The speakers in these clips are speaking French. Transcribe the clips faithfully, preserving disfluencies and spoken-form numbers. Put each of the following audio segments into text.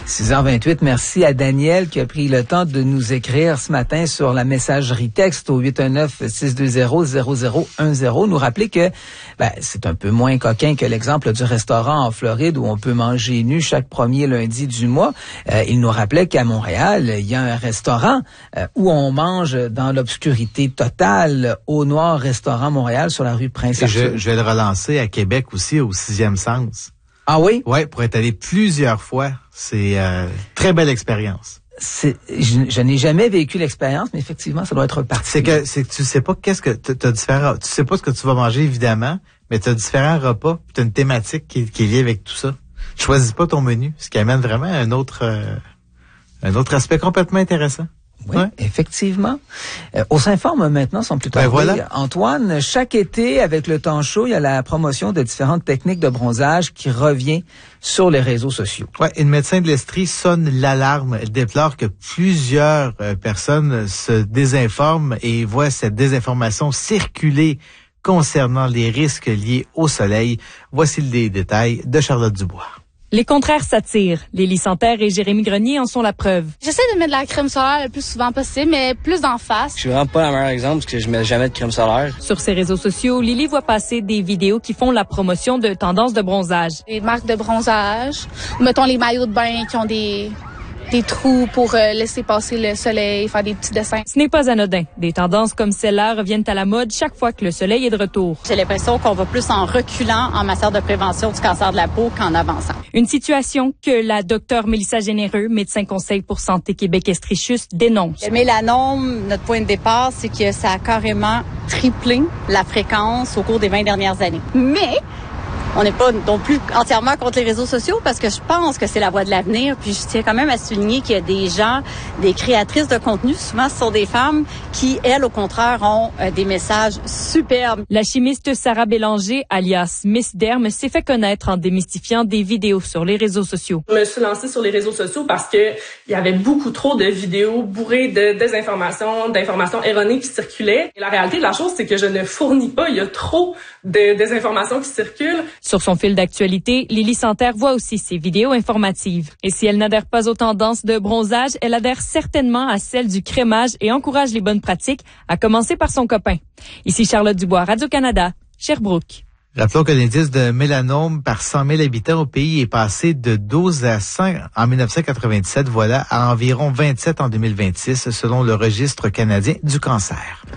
six heures vingt-huit, merci à Daniel qui a pris le temps de nous écrire ce matin sur la messagerie texte au huit un neuf, six deux zéro, zéro zéro un zéro. Nous rappeler que ben, c'est un peu moins coquin que l'exemple du restaurant en Floride où on peut manger nu chaque premier lundi du mois. Euh, il nous rappelait qu'à Montréal, il y a un restaurant euh, où on mange dans l'obscurité totale, au Noir Restaurant Montréal sur la rue Prince-Arthur. Je, je vais le relancer à Québec aussi, au Sixième Sens. Ah oui? Oui, pour être allé plusieurs fois. C'est euh, très belle expérience. C'est, je, je n'ai jamais vécu l'expérience, mais effectivement, ça doit être parti. C'est que c'est que tu sais pas qu'est-ce que tu as différents. Tu sais pas ce que tu vas manger évidemment, mais tu as différents repas, tu as une thématique qui, qui est liée avec tout ça. Tu choisis pas ton menu, ce qui amène vraiment un autre euh, un autre aspect complètement intéressant. Oui, ouais. Effectivement. Euh, au Saint-Forme, maintenant, sont plutôt ben voilà. Antoine, chaque été, avec le temps chaud, il y a la promotion de différentes techniques de bronzage qui revient sur les réseaux sociaux. Ouais, une médecin de l'Estrie sonne l'alarme. Elle déplore que plusieurs euh, personnes se désinforment et voient cette désinformation circuler concernant les risques liés au soleil. Voici les détails de Charlotte Dubois. Les contraires s'attirent. Lily Santerre et Jérémy Grenier en sont la preuve. J'essaie de mettre de la crème solaire le plus souvent possible, mais plus d'en face. Je suis vraiment pas le meilleur exemple parce que je mets jamais de crème solaire. Sur ses réseaux sociaux, Lily voit passer des vidéos qui font la promotion de tendances de bronzage. Des marques de bronzage, ou mettons les maillots de bain qui ont des... des trous pour euh, laisser passer le soleil, faire des petits dessins. Ce n'est pas anodin. Des tendances comme celle-là reviennent à la mode chaque fois que le soleil est de retour. J'ai l'impression qu'on va plus en reculant en matière de prévention du cancer de la peau qu'en avançant. Une situation que la docteure Mélissa Généreux, médecin conseil pour Santé Québec Estrichus, dénonce. Le mélanome, notre point de départ, c'est que ça a carrément triplé la fréquence au cours des vingt dernières années. Mais on n'est pas non plus entièrement contre les réseaux sociaux parce que je pense que c'est la voie de l'avenir. Puis je tiens quand même à souligner qu'il y a des gens, des créatrices de contenu, souvent ce sont des femmes qui, elles, au contraire, ont euh, des messages superbes. La chimiste Sarah Bélanger, alias Miss Derme, s'est fait connaître en démystifiant des vidéos sur les réseaux sociaux. Je me suis lancée sur les réseaux sociaux parce que il y avait beaucoup trop de vidéos bourrées de désinformation, d'informations erronées qui circulaient. Et la réalité de la chose, c'est que je ne fournis pas. Il y a trop de désinformations qui circulent. Sur son fil d'actualité, Lily Santerre voit aussi ses vidéos informatives. Et si elle n'adhère pas aux tendances de bronzage, elle adhère certainement à celles du crémage et encourage les bonnes pratiques, à commencer par son copain. Ici Charlotte Dubois, Radio-Canada, Sherbrooke. Rappelons que l'indice de mélanome par cent mille habitants au pays est passé de douze à cinq en dix-neuf cent quatre-vingt-dix-sept, voilà, à environ vingt-sept en deux mille vingt-six, selon le registre canadien du cancer.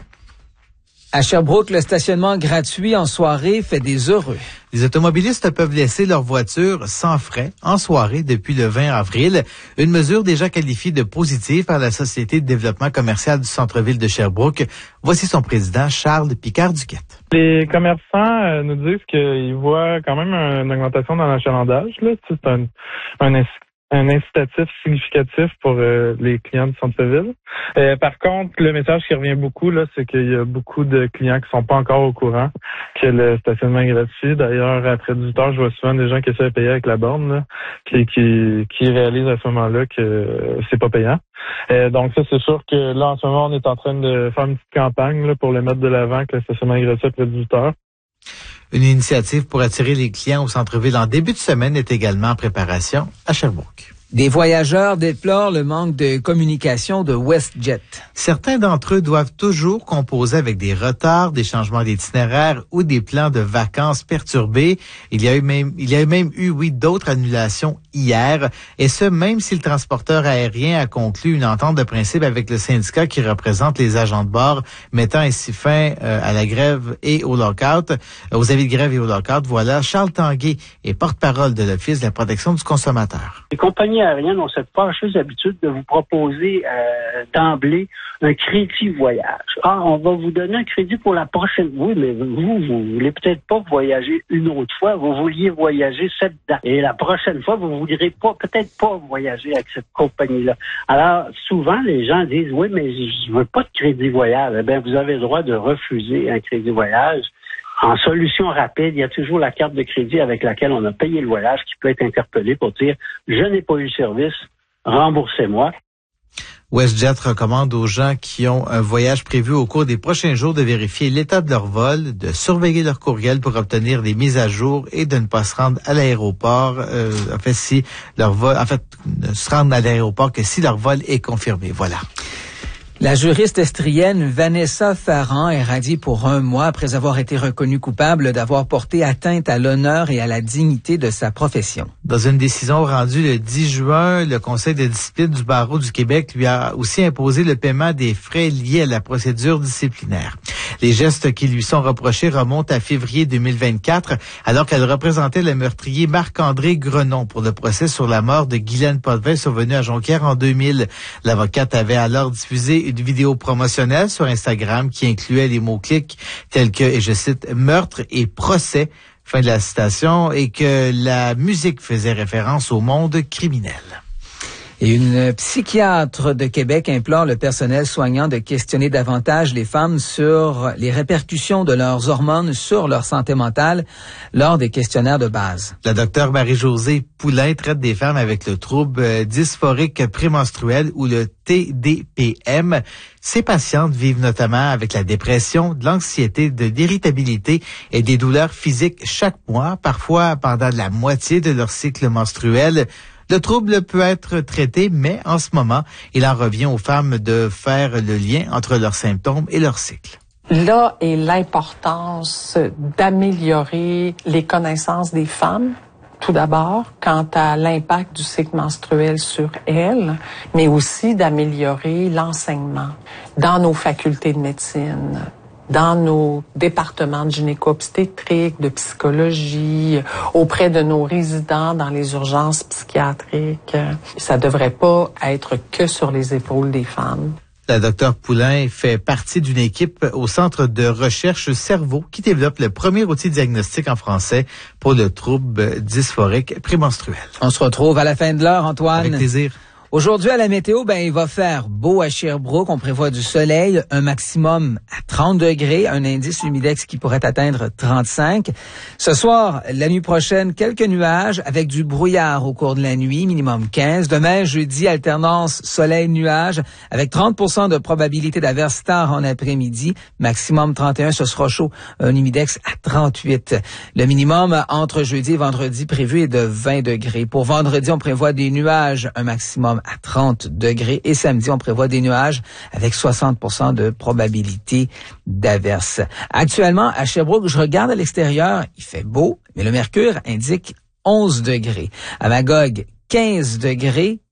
À Sherbrooke, le stationnement gratuit en soirée fait des heureux. Les automobilistes peuvent laisser leur voiture sans frais en soirée depuis le vingt avril, une mesure déjà qualifiée de positive par la Société de développement commercial du centre-ville de Sherbrooke. Voici son président, Charles Picard-Duquette. Les commerçants euh, nous disent qu'ils voient quand même une augmentation dans l'achalandage. Là. C'est un, un un incitatif significatif pour euh, les clients du centre-ville. Euh, par contre, le message qui revient beaucoup, là, c'est qu'il y a beaucoup de clients qui sont pas encore au courant que le stationnement est gratuit. D'ailleurs, après dix-huit heures, je vois souvent des gens qui essaient de payer avec la borne, là, qui, qui, qui réalisent à ce moment-là que c'est pas payant. Euh, donc ça, c'est sûr que là, en ce moment, on est en train de faire une petite campagne là, pour le mettre de l'avant que le stationnement est gratuit après dix-huit heures. Une initiative pour attirer les clients au centre-ville en début de semaine est également en préparation à Sherbrooke. Des voyageurs déplorent le manque de communication de WestJet. Certains d'entre eux doivent toujours composer avec des retards, des changements d'itinéraire ou des plans de vacances perturbés. Il y a eu même, il y a même eu, oui, d'autres annulations hier. Et ce, même si le transporteur aérien a conclu une entente de principe avec le syndicat qui représente les agents de bord, mettant ainsi fin euh, à la grève et au lock-out, aux avis de grève et au lock-out. Voilà, Charles Tanguay est porte-parole de l'Office de la protection du consommateur. Les compagnies aériennes ont cette fâcheuse habitude de vous proposer euh, d'emblée un crédit voyage. Ah, on va vous donner un crédit pour la prochaine. Oui, mais vous, vous voulez peut-être pas voyager une autre fois. Vous vouliez voyager cette date. Et la prochaine fois, vous voudrez pas, peut-être pas voyager avec cette compagnie-là. Alors, souvent, les gens disent, oui, mais je veux pas de crédit voyage. Eh bien, vous avez le droit de refuser un crédit voyage. En solution rapide, il y a toujours la carte de crédit avec laquelle on a payé le voyage qui peut être interpellée pour dire « Je n'ai pas eu le service, remboursez-moi ». WestJet recommande aux gens qui ont un voyage prévu au cours des prochains jours de vérifier l'état de leur vol, de surveiller leur courriel pour obtenir des mises à jour et de ne pas se rendre à l'aéroport. Euh, en fait, si leur vol, en fait, ne se rendre à l'aéroport que si leur vol est confirmé. Voilà. La juriste estrienne Vanessa Farran est radiée pour un mois après avoir été reconnue coupable d'avoir porté atteinte à l'honneur et à la dignité de sa profession. Dans une décision rendue le dix juin, le Conseil de discipline du barreau du Québec lui a aussi imposé le paiement des frais liés à la procédure disciplinaire. Les gestes qui lui sont reprochés remontent à février deux mille vingt-quatre, alors qu'elle représentait le meurtrier Marc-André Grenon pour le procès sur la mort de Guylaine Potvin survenue à Jonquière en deux mille. L'avocate avait alors diffusé une vidéo promotionnelle sur Instagram qui incluait les mots-clics tels que, et je cite, « meurtre et procès », fin de la citation, et que la musique faisait référence au monde criminel. Et une psychiatre de Québec implore le personnel soignant de questionner davantage les femmes sur les répercussions de leurs hormones sur leur santé mentale lors des questionnaires de base. La docteure Marie-Josée Poulain traite des femmes avec le trouble dysphorique prémenstruel ou le T D P M. Ces patientes vivent notamment avec la dépression, de l'anxiété, de l'irritabilité et des douleurs physiques chaque mois, parfois pendant la moitié de leur cycle menstruel. Le trouble peut être traité, mais en ce moment, il en revient aux femmes de faire le lien entre leurs symptômes et leur cycle. Là est l'importance d'améliorer les connaissances des femmes, tout d'abord, quant à l'impact du cycle menstruel sur elles, mais aussi d'améliorer l'enseignement dans nos facultés de médecine, dans nos départements de gynéco-obstétrique, de psychologie, auprès de nos résidents dans les urgences psychiatriques. Ça devrait pas être que sur les épaules des femmes. La docteure Poulain fait partie d'une équipe au Centre de recherche Cerveau qui développe le premier outil diagnostique en français pour le trouble dysphorique prémenstruel. On se retrouve à la fin de l'heure, Antoine. Avec plaisir. Aujourd'hui, à la météo, ben, il va faire beau à Sherbrooke. On prévoit du soleil, un maximum à trente degrés, un indice humidex qui pourrait atteindre trente-cinq. Ce soir, la nuit prochaine, quelques nuages avec du brouillard au cours de la nuit, minimum quinze. Demain, jeudi, alternance soleil-nuage avec trente pour cent de probabilité d'averse tard en après-midi, maximum trente et un. Ce sera chaud, un humidex à trente-huit. Le minimum entre jeudi et vendredi prévu est de vingt degrés. Pour vendredi, on prévoit des nuages, un maximum à trente degrés. Et samedi, on prévoit des nuages avec soixante pour cent de probabilité d'averse. Actuellement, à Sherbrooke, je regarde à l'extérieur, il fait beau, mais le mercure indique onze degrés. À Magog, quinze degrés.